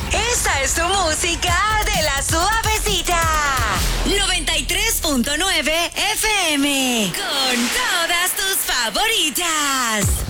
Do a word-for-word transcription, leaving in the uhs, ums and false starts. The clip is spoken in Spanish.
Esta es tu música de la suavecita. noventa y tres punto nueve F M. Con todas tus favoritas.